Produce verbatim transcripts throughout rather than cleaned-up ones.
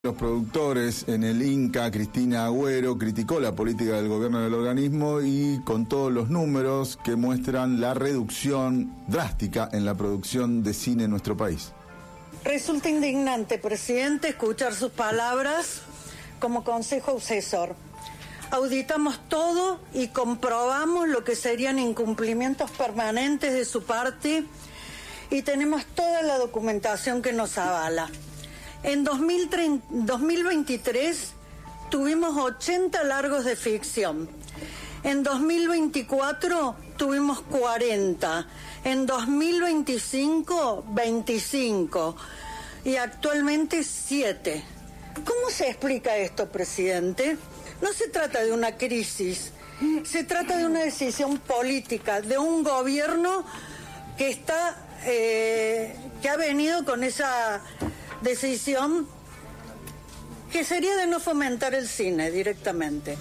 Los productores en el Inca, Cristina Agüero, criticó la política del gobierno del organismo y con todos los números que muestran la reducción drástica en la producción de cine en nuestro país. Resulta indignante, presidente, escuchar sus palabras como consejo asesor. Auditamos todo y comprobamos lo que serían incumplimientos permanentes de su parte y tenemos toda la documentación que nos avala. En dos mil veintitrés tuvimos ochenta largos de ficción. En dos mil veinticuatro tuvimos cuarenta. En dos mil veinticinco, veinticinco. Y actualmente siete. ¿Cómo se explica esto, presidente? No se trata de una crisis. Se trata de una decisión política, de un gobierno que está, eh, que ha venido con esa decisión que sería de no fomentar el cine directamente.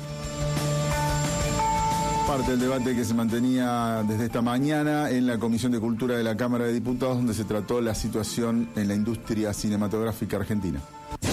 Parte del debate que se mantenía desde esta mañana en la Comisión de Cultura de la Cámara de Diputados, donde se trató la situación en la industria cinematográfica argentina.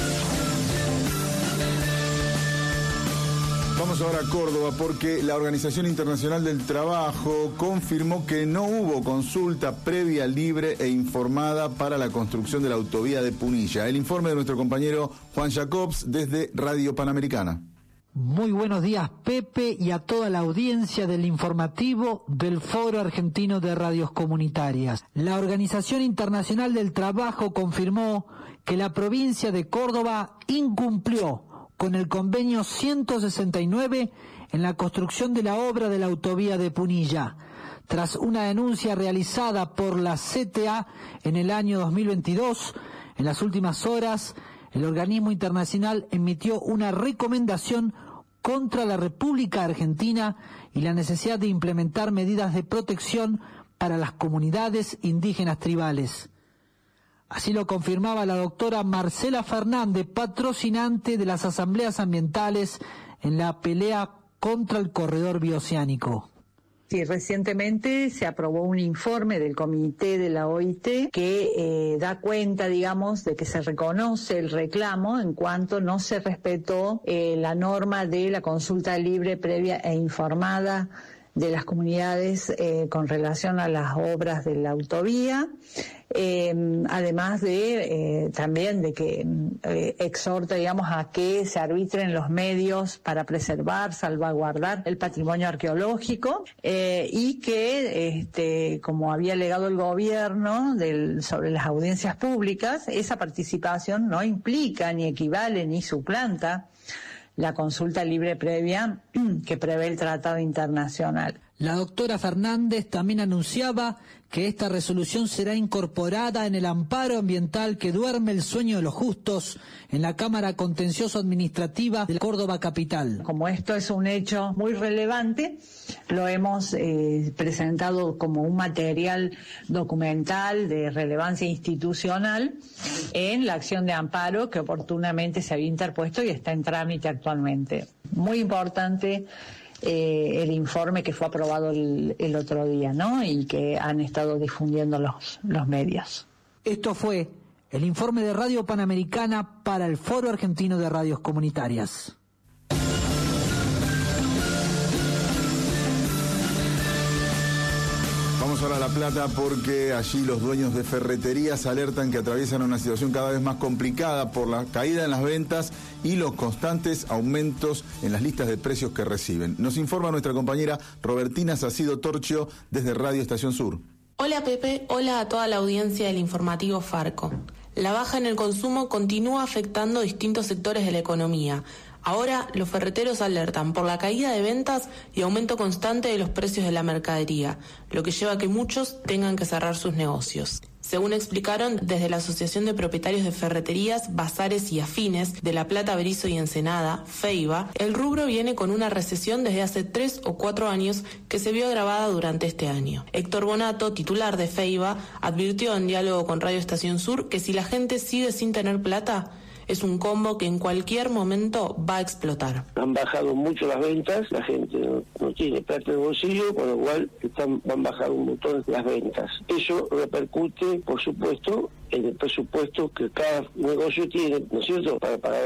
Vamos ahora a Córdoba porque la Organización Internacional del Trabajo confirmó que no hubo consulta previa, libre e informada para la construcción de la autovía de Punilla. El informe de nuestro compañero Juan Jacobs desde Radio Panamericana. Muy buenos días, Pepe, y a toda la audiencia del informativo del Foro Argentino de Radios Comunitarias. La Organización Internacional del Trabajo confirmó que la provincia de Córdoba incumplió con el convenio ciento sesenta y nueve en la construcción de la obra de la autovía de Punilla. Tras una denuncia realizada por la C T A en el año dos mil veintidós, en las últimas horas, el organismo internacional emitió una recomendación contra la República Argentina y la necesidad de implementar medidas de protección para las comunidades indígenas tribales. Así lo confirmaba la doctora Marcela Fernández, patrocinante de las asambleas ambientales en la pelea contra el corredor bioceánico. Sí, recientemente se aprobó un informe del comité de la O I T que eh, da cuenta, digamos, de que se reconoce el reclamo en cuanto no se respetó eh, la norma de la consulta libre, previa e informada de las comunidades eh, con relación a las obras de la autovía, eh, además de eh, también de que eh, exhorta, digamos, a que se arbitren los medios para preservar, salvaguardar el patrimonio arqueológico eh, y que, este, como había alegado el gobierno del, sobre las audiencias públicas, esa participación no implica ni equivale ni suplanta la consulta libre previa que prevé el Tratado Internacional. La doctora Fernández también anunciaba que esta resolución será incorporada en el amparo ambiental que duerme el sueño de los justos en la Cámara Contencioso Administrativa de Córdoba Capital. Como esto es un hecho muy relevante, lo hemos eh, presentado como un material documental de relevancia institucional en la acción de amparo que oportunamente se había interpuesto y está en trámite actualmente. Muy importante Eh, el informe que fue aprobado el, el otro día, ¿no? Y que han estado difundiendo los, los medios. Esto fue el informe de Radio Panamericana para el Foro Argentino de Radios Comunitarias. Vamos ahora a La Plata porque allí los dueños de ferreterías alertan que atraviesan una situación cada vez más complicada por la caída en las ventas y los constantes aumentos en las listas de precios que reciben. Nos informa nuestra compañera Robertina Sacido Torchio desde Radio Estación Sur. Hola Pepe, hola a toda la audiencia del informativo Farco. La baja en el consumo continúa afectando distintos sectores de la economía. Ahora los ferreteros alertan por la caída de ventas y aumento constante de los precios de la mercadería, lo que lleva a que muchos tengan que cerrar sus negocios. Según explicaron desde la Asociación de Propietarios de Ferreterías, Bazares y Afines de La Plata, Berizo y Ensenada, FEIBA, el rubro viene con una recesión desde hace tres o cuatro años que se vio agravada durante este año. Héctor Bonato, titular de FEIBA, advirtió en diálogo con Radio Estación Sur que si la gente sigue sin tener plata, Es un combo que en cualquier momento va a explotar. Han bajado mucho las ventas, la gente no, no tiene plata en el bolsillo, con lo cual están, van a bajar un montón las ventas. Eso repercute, por supuesto, en el presupuesto que cada negocio tiene, ¿no es cierto?, para pagar